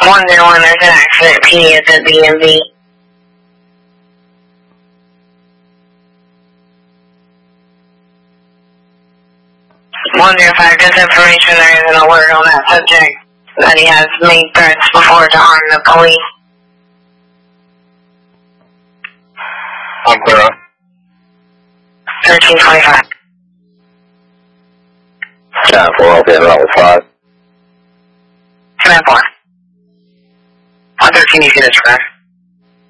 Wonder when there's an accident, PD at the DMV. Wonder if I have this information there is an alert on that subject that he has made threats before to harm the police. I'm clear. 1325. 10-4, I'll be in level 5. Command 4. 113, you see this, correct?